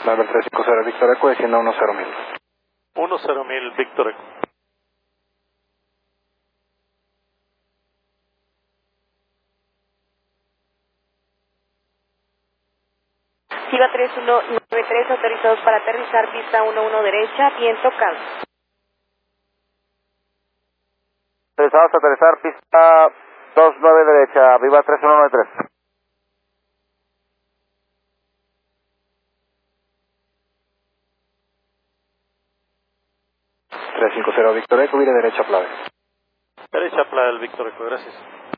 November 350 Victor Eco, descienda 10.000. 10.000 Victor Eco. Viva 3193, autorizados para aterrizar, pista 11 derecha, viento calmo. Autorizados a aterrizar, pista 29 derecha, Viva 3193. Victor Eco, vire derecha Playa. Derecha Playa del Victor Eco, gracias.